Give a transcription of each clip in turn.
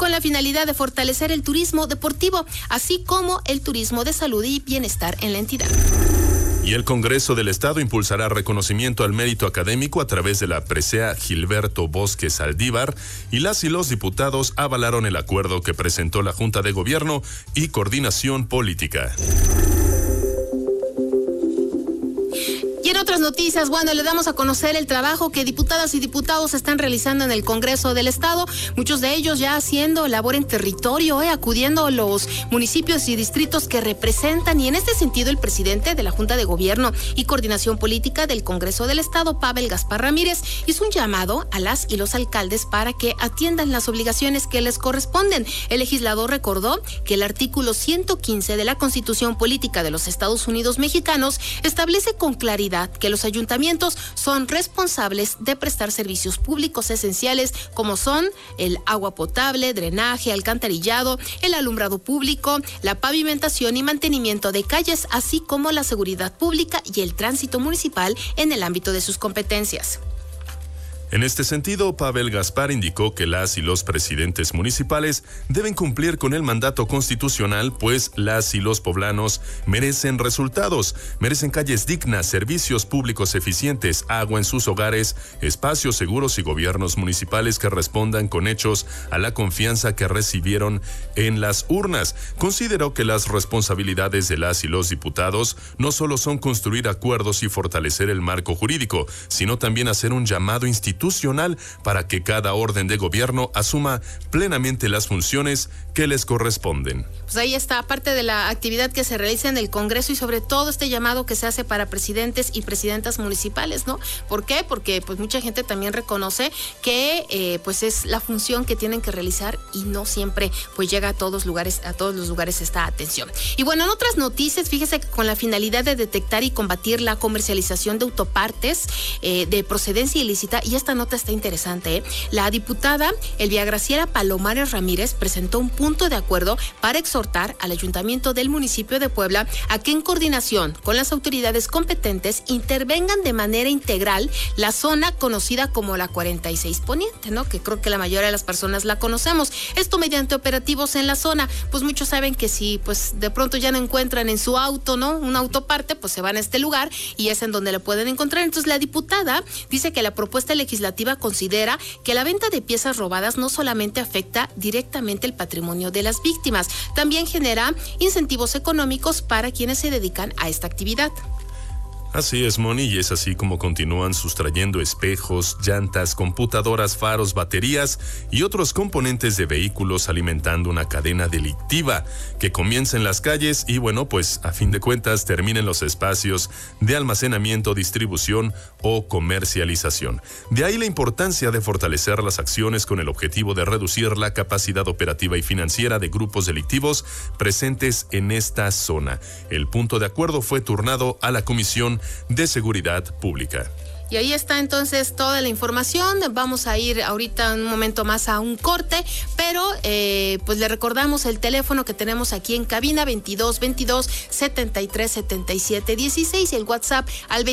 con la finalidad de fortalecer el turismo deportivo, así como el turismo de salud y bienestar en la entidad. Y el Congreso del Estado impulsará reconocimiento al mérito académico a través de la presea Gilberto Bosque Saldívar, y las y los diputados avalaron el acuerdo que presentó la Junta de Gobierno y Coordinación Política. Y en otras noticias, le damos a conocer el trabajo que diputadas y diputados están realizando en el Congreso del Estado, muchos de ellos ya haciendo labor en territorio, acudiendo a los municipios y distritos que representan, y en este sentido el presidente de la Junta de Gobierno y Coordinación Política del Congreso del Estado, Pavel Gaspar Ramírez, hizo un llamado a las y los alcaldes para que atiendan las obligaciones que les corresponden. El legislador recordó que el artículo 115 de la Constitución Política de los Estados Unidos Mexicanos establece con claridad que los ayuntamientos son responsables de prestar servicios públicos esenciales como son el agua potable, drenaje, alcantarillado, el alumbrado público, la pavimentación y mantenimiento de calles, así como la seguridad pública y el tránsito municipal en el ámbito de sus competencias. En este sentido, Pavel Gaspar indicó que las y los presidentes municipales deben cumplir con el mandato constitucional, pues las y los poblanos merecen resultados, merecen calles dignas, servicios públicos eficientes, agua en sus hogares, espacios seguros y gobiernos municipales que respondan con hechos a la confianza que recibieron en las urnas. Consideró que las responsabilidades de las y los diputados no solo son construir acuerdos y fortalecer el marco jurídico, sino también hacer un llamado institucional para que cada orden de gobierno asuma plenamente las funciones que les corresponden. Pues ahí está, parte de la actividad que se realiza en el Congreso y sobre todo este llamado que se hace para presidentes y presidentas municipales, ¿no? ¿Por qué? Porque pues mucha gente también reconoce que pues es la función que tienen que realizar y no siempre pues llega a todos los lugares esta atención. Y bueno, en otras noticias, fíjese que con la finalidad de detectar y combatir la comercialización de autopartes de procedencia ilícita, y esta nota está interesante, la diputada Elvia Graciela Palomares Ramírez presentó un punto de acuerdo para exhortar al Ayuntamiento del municipio de Puebla a que en coordinación con las autoridades competentes intervengan de manera integral la zona conocida como la 46 Poniente, ¿no? Que creo que la mayoría de las personas la conocemos. Esto mediante operativos en la zona. Pues muchos saben que si pues de pronto ya no encuentran en su auto, ¿no?, un autoparte, pues se van a este lugar y es en donde la pueden encontrar. Entonces la diputada dice que la propuesta legislativa considera que la venta de piezas robadas no solamente afecta directamente el patrimonio de las víctimas, también genera incentivos económicos para quienes se dedican a esta actividad. Así es, Moni, y es así como continúan sustrayendo espejos, llantas, computadoras, faros, baterías y otros componentes de vehículos, alimentando una cadena delictiva que comienza en las calles y bueno, pues a fin de cuentas termina en los espacios de almacenamiento, distribución o comercialización. De ahí la importancia de fortalecer las acciones con el objetivo de reducir la capacidad operativa y financiera de grupos delictivos presentes en esta zona. El punto de acuerdo fue turnado a la Comisión de Seguridad Pública. Y ahí está entonces toda la información. Vamos a ir ahorita un momento más a un corte, pero pues le recordamos el teléfono que tenemos aquí en cabina, 22-22-73-77-16, y el WhatsApp al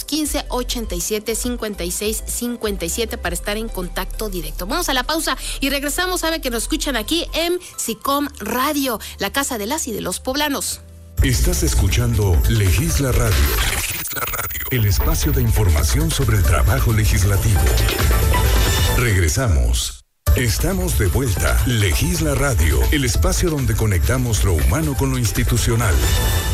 22-15-87-56-57 para estar en contacto directo. Vamos a la pausa y regresamos. Sabe que nos escuchan aquí en SICOM Radio, la casa de las y de los poblanos. Estás escuchando Legisla Radio. Legisla Radio. El espacio de información sobre el trabajo legislativo. Regresamos. Estamos de vuelta. Legisla Radio. El espacio donde conectamos lo humano con lo institucional.